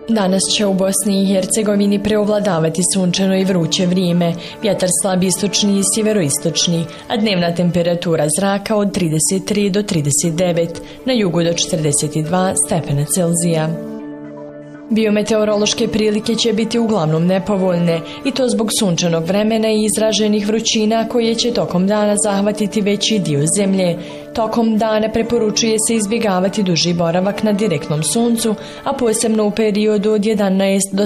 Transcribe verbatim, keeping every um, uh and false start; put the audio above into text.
Danas će u Bosni i Hercegovini preovladavati sunčano i vruće vrijeme, vjetar slab istočni i sjeveroistočni, a dnevna temperatura zraka od trideset tri do trideset devet, na jugu do četrdeset dva stepena Celzija. Biometeorološke prilike će biti uglavnom nepovoljne, i to zbog sunčanog vremena i izraženih vrućina koje će tokom dana zahvatiti veći dio zemlje. Tokom dana preporučuje se izbjegavati duži boravak na direktnom suncu, a posebno u periodu od jedanaest do